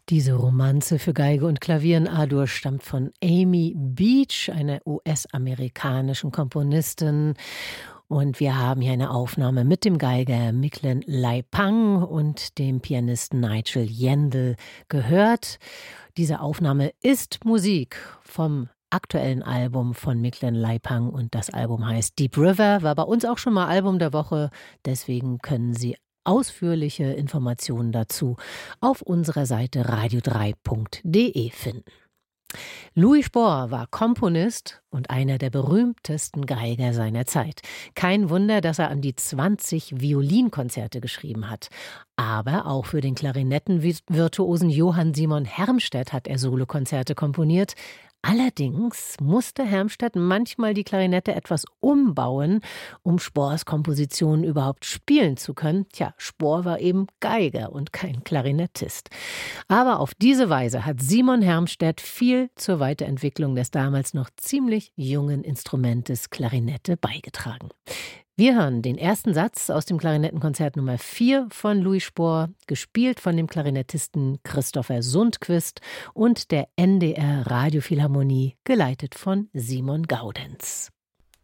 Diese Romanze für Geige und Klavier in A-Dur stammt von Amy Beach, einer US-amerikanischen Komponistin. Und wir haben hier eine Aufnahme mit dem Geiger Micklin Leipang und dem Pianisten Nigel Yandell gehört. Diese Aufnahme ist Musik vom aktuellen Album von Micklin Leipang und das Album heißt Deep River, war bei uns auch schon mal Album der Woche. Deswegen können Sie ausführliche Informationen dazu auf unserer Seite radio3.de finden. Louis Spohr war Komponist und einer der berühmtesten Geiger seiner Zeit. Kein Wunder, dass er an die 20 Violinkonzerte geschrieben hat. Aber auch für den Klarinettenvirtuosen Johann Simon Hermstedt hat er Solokonzerte komponiert. Allerdings musste Hermstedt manchmal die Klarinette etwas umbauen, um Spohrs Kompositionen überhaupt spielen zu können. Tja, Spohr war eben Geiger und kein Klarinettist. Aber auf diese Weise hat Simon Hermstedt viel zur Weiterentwicklung des damals noch ziemlich jungen Instrumentes Klarinette beigetragen. Wir hören den ersten Satz aus dem Klarinettenkonzert Nummer 4 von Louis Spohr, gespielt von dem Klarinettisten Christopher Sundquist und der NDR Radiophilharmonie, geleitet von Simon Gaudenz.